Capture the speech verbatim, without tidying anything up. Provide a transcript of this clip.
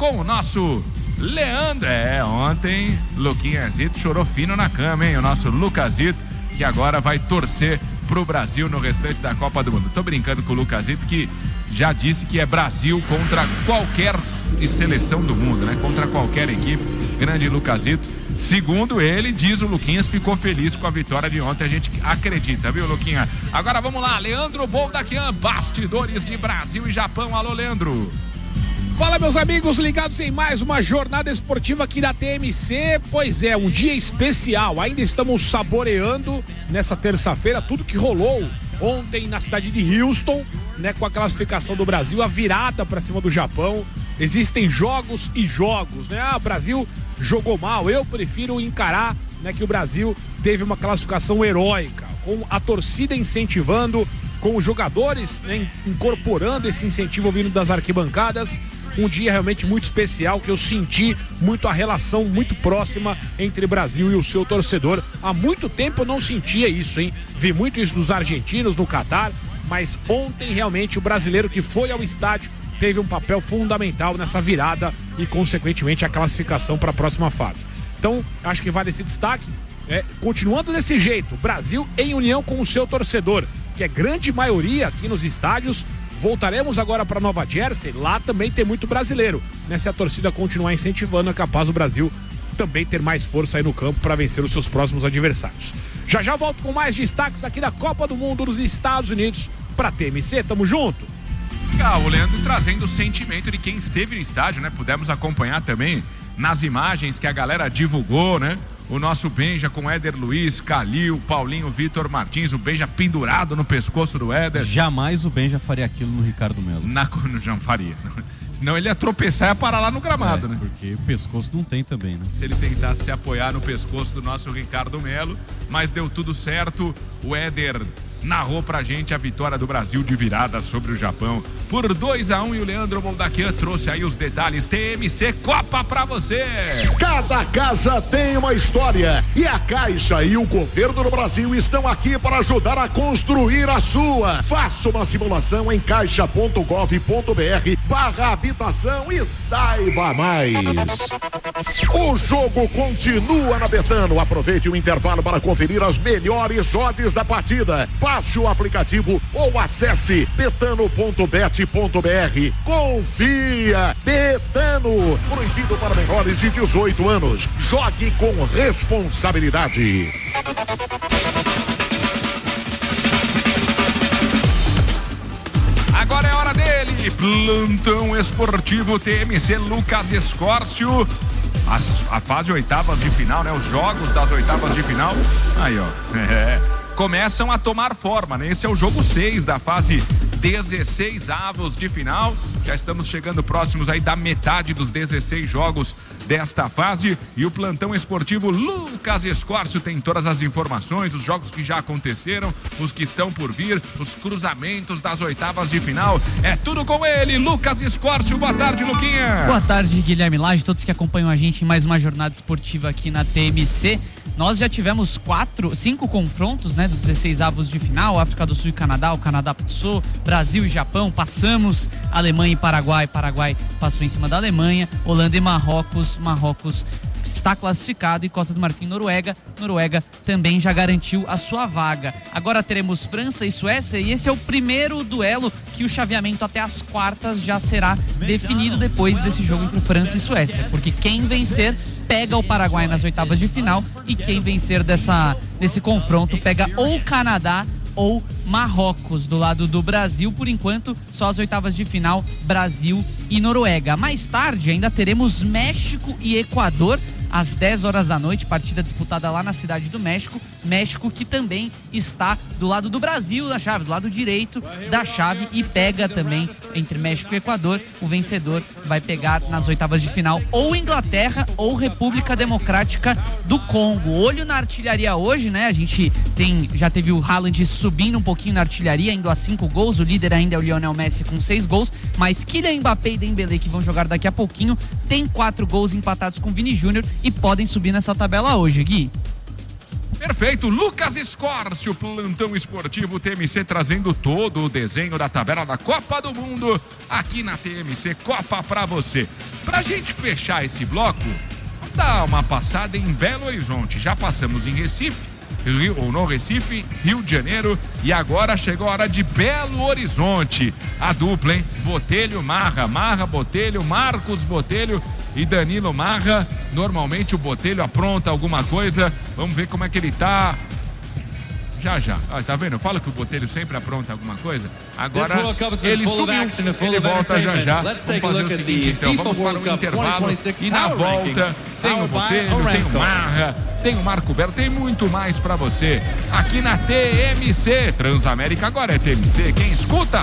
com o nosso Leandro. É, ontem Luquinhazito chorou fino na cama, hein? O nosso Lucasito, que agora vai torcer pro Brasil no restante da Copa do Mundo. Tô brincando com o Lucasito, que já disse que é Brasil contra qualquer seleção do mundo, né? Contra qualquer equipe. Grande Lucasito. Segundo ele, diz o Luquinhas, ficou feliz com a vitória de ontem. A gente acredita, viu, Luquinha? Agora vamos lá, Leandro Boldaquian, bastidores de Brasil e Japão. Alô, Leandro. Fala, meus amigos, ligados em mais uma jornada esportiva aqui da T M C. Pois é, um dia especial. Ainda estamos saboreando nessa terça-feira tudo que rolou ontem na cidade de Houston, né, com a classificação do Brasil, a virada para cima do Japão. Existem jogos e jogos, né? Ah, o Brasil jogou mal. Eu prefiro encarar, né, que o Brasil teve uma classificação heróica, com a torcida incentivando, com os jogadores, né, incorporando esse incentivo vindo das arquibancadas. Um dia realmente muito especial, que eu senti muito a relação muito próxima entre Brasil e o seu torcedor. Há muito tempo eu não sentia isso, hein? Vi muito isso dos argentinos no Catar, mas ontem realmente o brasileiro que foi ao estádio teve um papel fundamental nessa virada e, consequentemente, a classificação para a próxima fase. Então, acho que vale esse destaque. É, continuando desse jeito, Brasil em união com o seu torcedor, que é grande maioria aqui nos estádios. Voltaremos agora para Nova Jersey, lá também tem muito brasileiro, né? Se a torcida continuar incentivando, é capaz o Brasil também ter mais força aí no campo para vencer os seus próximos adversários. Já já volto com mais destaques aqui da Copa do Mundo dos Estados Unidos para T M C, tamo junto. Legal, o Leandro trazendo o sentimento de quem esteve no estádio, né? Pudemos acompanhar também nas imagens que a galera divulgou, né? O nosso Benja com Éder Luiz, Calil, Paulinho, Vitor Martins, o Benja pendurado no pescoço do Éder. Jamais o Benja faria aquilo no Ricardo Melo. Na, não faria. Senão ele ia tropeçar e ia parar lá no gramado, é, né? Porque o pescoço não tem também, né? Se ele tentasse se apoiar no pescoço do nosso Ricardo Melo, mas deu tudo certo. O Éder narrou pra gente a vitória do Brasil de virada sobre o Japão por dois a um, e o Leandro Boldaquian trouxe aí os detalhes. T M C Copa pra você. Cada casa tem uma história e a Caixa e o governo do Brasil estão aqui para ajudar a construir a sua. Faça uma simulação em caixa ponto gov ponto br barra habitação e saiba mais. O jogo continua na Betano. Aproveite o intervalo para conferir as melhores odds da partida. Baixe o aplicativo ou acesse betano ponto bet ponto br. Confia! Betano, proibido para menores de dezoito anos. Jogue com responsabilidade. Agora é hora dele, plantão esportivo T M C Lucas Escórcio. As, a fase oitavas de final, né? Os jogos das oitavas de final. Aí, ó. É. Começam a tomar forma, né? Esse é o jogo seis da fase dezesseis avos de final. Já estamos chegando próximos aí da metade dos dezesseis jogos desta fase, e o plantão esportivo Lucas Escórcio tem todas as informações, os jogos que já aconteceram, os que estão por vir, os cruzamentos das oitavas de final. É tudo com ele, Lucas Escórcio. Boa tarde, Luquinha. Boa tarde, Guilherme Lage, todos que acompanham a gente em mais uma jornada esportiva aqui na T M C. Nós já tivemos quatro, cinco confrontos, né, dos dezesseis avos de final, África do Sul e Canadá, o Canadá passou, Brasil e Japão, passamos, Alemanha e Paraguai, Paraguai passou em cima da Alemanha, Holanda e Marrocos, Marrocos está classificado, e Costa do Marfim e Noruega, Noruega também já garantiu a sua vaga. Agora teremos França e Suécia, e esse é o primeiro duelo que o chaveamento até as quartas já será definido depois desse jogo entre França e Suécia, porque quem vencer pega o Paraguai nas oitavas de final, e quem vencer dessa, desse confronto pega ou Canadá ou Marrocos. Do lado do Brasil, por enquanto, só as oitavas de final, Brasil e Noruega. Mais tarde ainda teremos México e Equador às dez horas da noite, partida disputada lá na cidade do México. México que também está do lado do Brasil na chave, do lado direito da chave, e pega também entre México e Equador. O vencedor vai pegar nas oitavas de final ou Inglaterra ou República Democrática do Congo. Olho na artilharia hoje, né? A gente tem, já teve o Haaland subindo um pouquinho na artilharia, indo a cinco gols. O líder ainda é o Lionel Messi com seis gols, mas Kylian Mbappé e Dembélé, que vão jogar daqui a pouquinho, tem quatro gols empatados com Vini Júnior e podem subir nessa tabela hoje, Gui. Perfeito, Lucas Escórcio, plantão esportivo T M C, trazendo todo o desenho da tabela da Copa do Mundo aqui na T M C Copa pra você. Pra gente fechar esse bloco, vamos dar uma passada em Belo Horizonte. Já passamos em Recife, Rio, ou no Recife, Rio de Janeiro, e agora chegou a hora de Belo Horizonte. A dupla, hein? Botelho, Marra, Marra, Botelho, Marcos Botelho e Danilo Marra. Normalmente o Botelho apronta alguma coisa. Vamos ver como é que ele tá. Já, já. Ah, tá vendo? Eu falo que o Botelho sempre apronta alguma coisa. Agora ele sumiu. Ele volta já já. Vamos fazer o seguinte, então. Vamos para o intervalo. E na volta tem o Botelho, tem o Marra, tem o Marco Belo, tem muito mais pra você. Aqui na T M C. Transamérica agora é T M C. Quem escuta,